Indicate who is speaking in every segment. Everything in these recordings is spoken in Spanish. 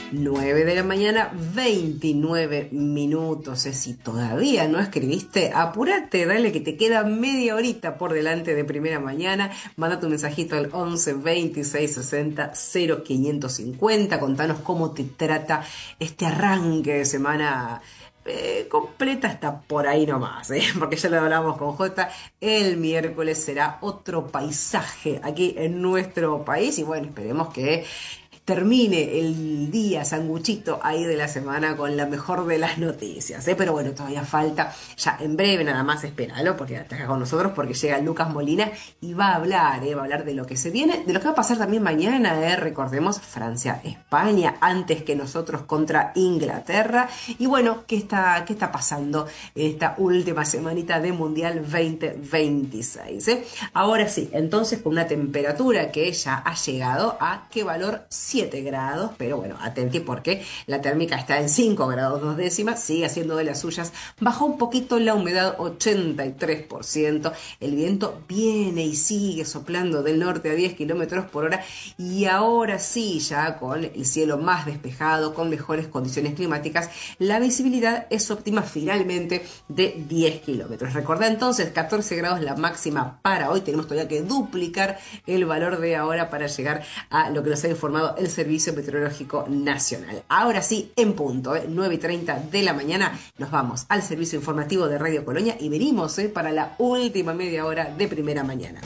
Speaker 1: 9 de la mañana, 29 minutos. Si todavía no escribiste, apúrate, dale que te queda media horita por delante de Primera Mañana. Manda tu mensajito al 11 26 60 0550. Contanos cómo te trata este arranque de semana. Completa está por ahí nomás, porque ya lo hablamos con Jota. El miércoles será otro paisaje aquí en nuestro país y bueno, esperemos que termine el día sanguchito ahí de la semana con la mejor de las noticias, pero bueno, todavía falta, ya en breve nada más espéralo, porque está acá con nosotros, porque llega Lucas Molina y va a hablar de lo que se viene, de lo que va a pasar también mañana, recordemos, Francia-España, antes que nosotros contra Inglaterra, y bueno, ¿qué está pasando en esta última semanita de Mundial 2026? Ahora sí, entonces con una temperatura que ya ha llegado a qué valor, 7 grados, pero bueno, atenti porque la térmica está en 5 grados 2 décimas, sigue haciendo de las suyas, bajó un poquito la humedad, 83%, el viento viene y sigue soplando del norte a 10 kilómetros por hora, y ahora sí, ya con el cielo más despejado, con mejores condiciones climáticas, la visibilidad es óptima finalmente de 10 kilómetros. Recordá entonces, 14 grados la máxima para hoy, tenemos todavía que duplicar el valor de ahora para llegar a lo que nos ha informado el Servicio Meteorológico Nacional. Ahora sí, en punto, 9:30 de la mañana, nos vamos al servicio informativo de Radio Colonia y venimos para la última media hora de Primera Mañana.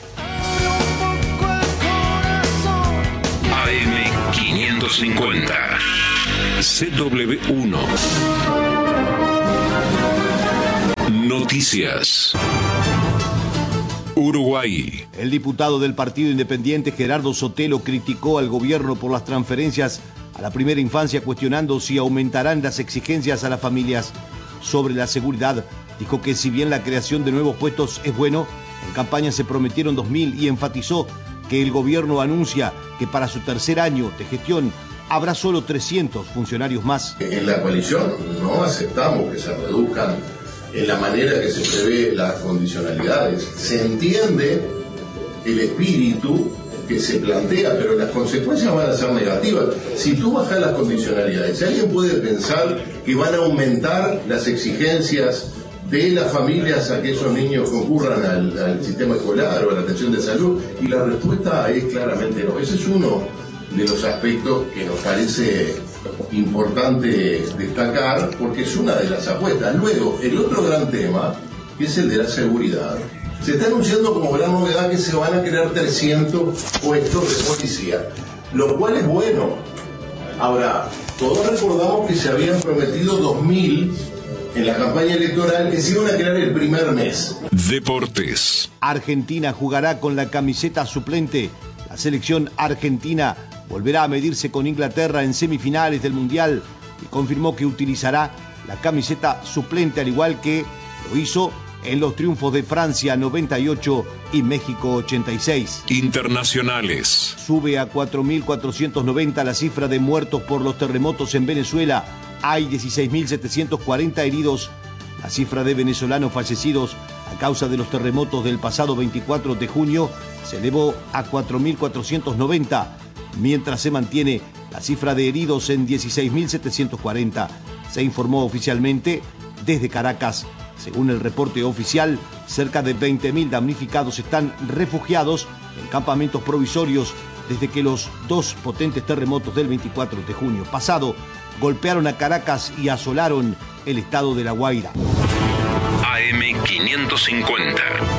Speaker 2: AM 550 CW1 Noticias. Uruguay.
Speaker 3: El diputado del Partido Independiente Gerardo Sotelo criticó al gobierno por las transferencias a la primera infancia, cuestionando si aumentarán las exigencias a las familias. Sobre la seguridad, dijo que si bien la creación de nuevos puestos es bueno, en campaña se prometieron 2.000 y enfatizó que el gobierno anuncia que para su tercer año de gestión habrá solo 300 funcionarios más.
Speaker 4: En la coalición no aceptamos que se reduzcan en la manera que se prevé las condicionalidades. Se entiende el espíritu que se plantea, pero las consecuencias van a ser negativas. Si tú bajas las condicionalidades, ¿alguien puede pensar que van a aumentar las exigencias de las familias a que esos niños concurran al sistema escolar o a la atención de salud? Y la respuesta es claramente no. Ese es uno de los aspectos que nos parece importante destacar, porque es una de las apuestas. Luego, el otro gran tema, que es el de la seguridad. Se está anunciando como gran novedad que se van a crear 300 puestos de policía, lo cual es bueno. Ahora, todos recordamos que se habían prometido 2.000 en la campaña electoral que se iban a crear el primer mes.
Speaker 2: Deportes.
Speaker 3: Argentina jugará con la camiseta suplente. La selección argentina volverá a medirse con Inglaterra en semifinales del Mundial y confirmó que utilizará la camiseta suplente, al igual que lo hizo en los triunfos de Francia 98 y México 86.
Speaker 2: Internacionales.
Speaker 3: Sube a 4.490 la cifra de muertos por los terremotos en Venezuela. Hay 16.740 heridos. La cifra de venezolanos fallecidos a causa de los terremotos del pasado 24 de junio se elevó a 4.490, mientras se mantiene la cifra de heridos en 16.740. Se informó oficialmente desde Caracas. Según el reporte oficial, cerca de 20.000 damnificados están refugiados en campamentos provisorios desde que los dos potentes terremotos del 24 de junio pasado golpearon a Caracas y asolaron el estado de La Guaira.
Speaker 2: AM 550.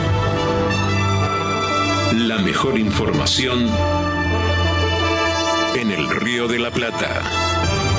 Speaker 2: La mejor información en el Río de la Plata.